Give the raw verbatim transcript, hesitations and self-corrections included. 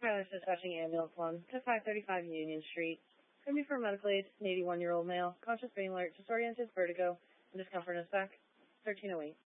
Tyler dispatching ambulance one to five thirty-five Union Street. Could be for medical aid, an eighty-one-year-old male, conscious brain alert, disoriented, vertigo, and discomfort in his back. thirteen oh eight.